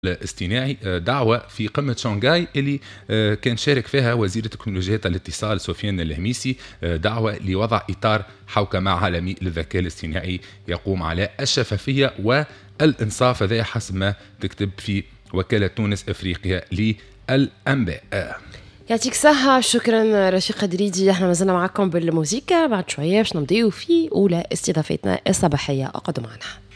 الاصطناعي دعوة في قمة شنغهاي اللي كان شارك فيها وزير تكنولوجيات الاتصال سفيان الهميسي. دعوة لوضع إطار حوكمة عالمي للذكاء الاصطناعي يقوم على الشفافية والإنصاف، هذا حسب ما تكتب في وكالة تونس إفريقيا للأنباء. يعطيك صحة، شكرا رشيق دريدي. احنا مازلنا معكم بالموسيقى، بعد شوية باش نمضيو في أولى استضافتنا الصباحية. أقعدوا معنا.